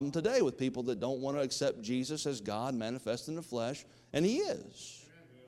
today with people that don't want to accept Jesus as God manifest in the flesh, and He is.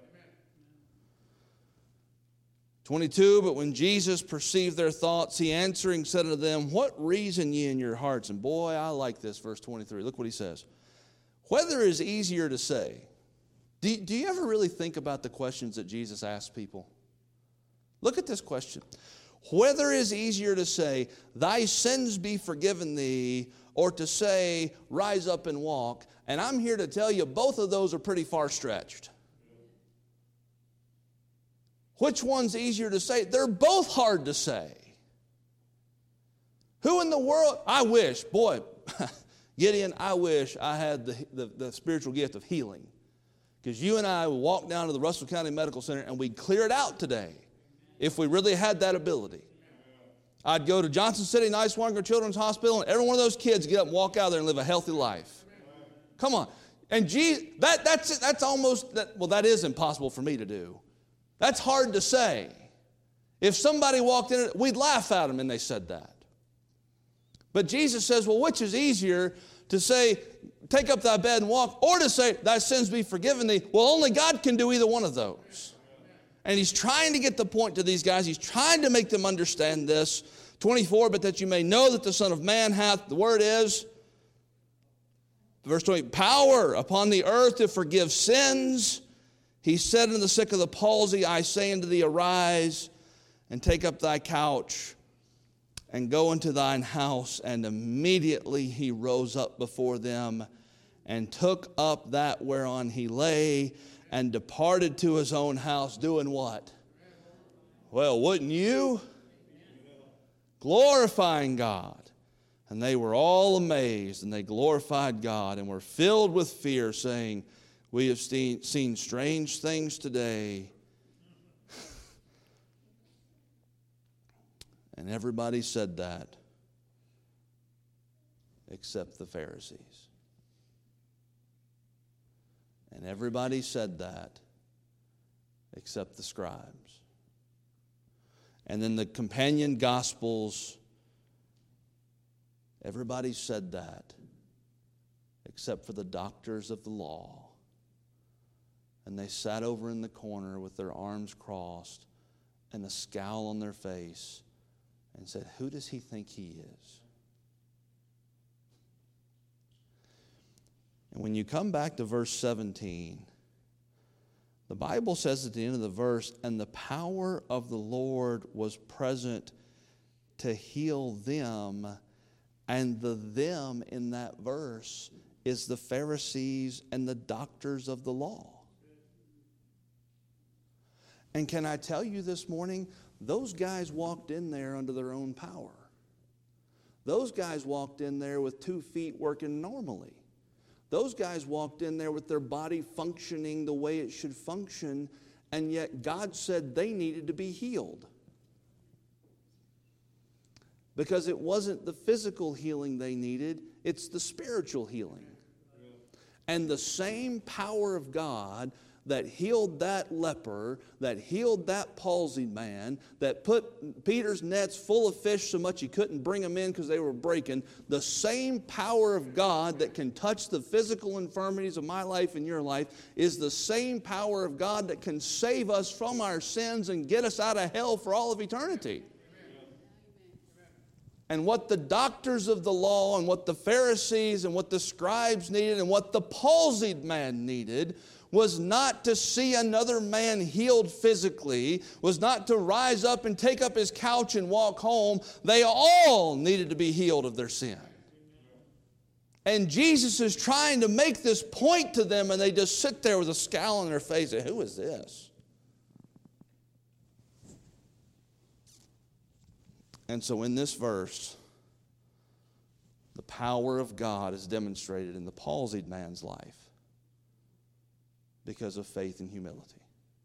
22, but when Jesus perceived their thoughts, He answering said unto them, what reason ye in your hearts? And boy, I like this, verse 23. Look what He says. Whether is easier to say. Do you ever really think about the questions that Jesus asked people? Look at this question. Whether is easier to say, thy sins be forgiven thee, or to say, rise up and walk. And I'm here to tell you, both of those are pretty far stretched. Which one's easier to say? They're both hard to say. Who in the world? I wish, boy, Gideon, I wish I had the spiritual gift of healing. Because you and I would walk down to the Russell County Medical Center and we'd clear it out today if we really had that ability. I'd go to Johnson City Nicewanger Children's Hospital and every one of those kids get up and walk out there and live a healthy life. Come on. And that's almost, that is impossible for me to do. That's hard to say. If somebody walked in, we'd laugh at them and they said that. But Jesus says, well, which is easier to say, take up thy bed and walk, or to say, thy sins be forgiven thee? Well, only God can do either one of those. And He's trying to get the point to these guys. He's trying to make them understand this. 24, but that you may know that the Son of Man hath, the word is, verse 20, power upon the earth to forgive sins. He said unto the sick of the palsy, I say unto thee, arise, and take up thy couch, and go into thine house. And immediately he rose up before them, and took up that whereon he lay, and departed to his own house, doing what? Well, wouldn't you? Glorifying God. And they were all amazed, and they glorified God, and were filled with fear, saying, we have seen strange things today. And everybody said that, except the Pharisees. And everybody said that except the scribes. And then the companion gospels, everybody said that except for the doctors of the law. And they sat over in the corner with their arms crossed and a scowl on their face and said, who does he think he is? And when you come back to verse 17, the Bible says at the end of the verse, and the power of the Lord was present to heal them. And the them in that verse is the Pharisees and the doctors of the law. And can I tell you this morning, those guys walked in there under their own power. Those guys walked in there with 2 feet working normally. Those guys walked in there with their body functioning the way it should function, and yet God said they needed to be healed. Because it wasn't the physical healing they needed, it's the spiritual healing. And the same power of God that healed that leper, that healed that palsied man, that put Peter's nets full of fish so much he couldn't bring them in because they were breaking, the same power of God that can touch the physical infirmities of my life and your life is the same power of God that can save us from our sins and get us out of hell for all of eternity. And what the doctors of the law and what the Pharisees and what the scribes needed and what the palsied man needed was not to see another man healed physically, was not to rise up and take up his couch and walk home. They all needed to be healed of their sin. And Jesus is trying to make this point to them, and they just sit there with a scowl on their face and say, who is this? And so in this verse, the power of God is demonstrated in the palsied man's life because of faith and humility.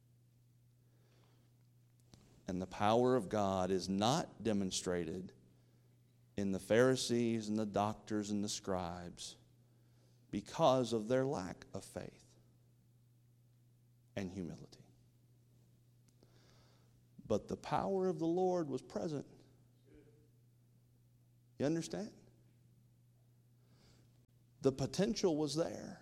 And the power of God is not demonstrated in the Pharisees and the doctors and the scribes because of their lack of faith and humility. But the power of the Lord was present. You understand? The potential was there.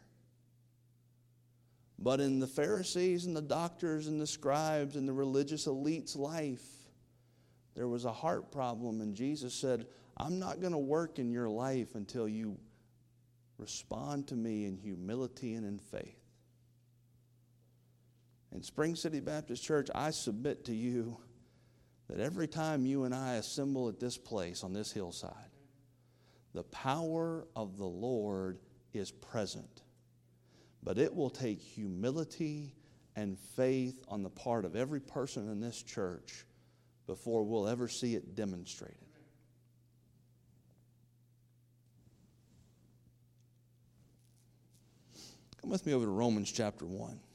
But in the Pharisees and the doctors and the scribes and the religious elite's life, there was a heart problem. And Jesus said, I'm not going to work in your life until you respond to me in humility and in faith. In Spring City Baptist Church, I submit to you that every time you and I assemble at this place on this hillside, the power of the Lord is present. But it will take humility and faith on the part of every person in this church before we'll ever see it demonstrated. Come with me over to Romans chapter 1.